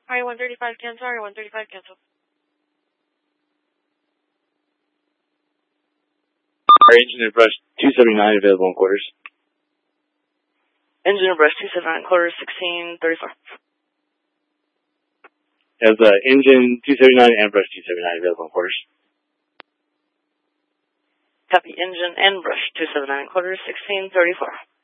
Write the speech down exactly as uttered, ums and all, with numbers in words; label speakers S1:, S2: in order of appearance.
S1: R one thirty-five cancel, R one thirty-five cancel.
S2: Our engine and brush two seventy-nine available in quarters.
S1: Engine and brush two seventy-nine quarters, sixteen thirty-four.
S2: Has uh, engine two seventy-nine and brush two seventy-nine available in quarters.
S1: Copy engine and brush two seventy-nine quarters, sixteen thirty-four.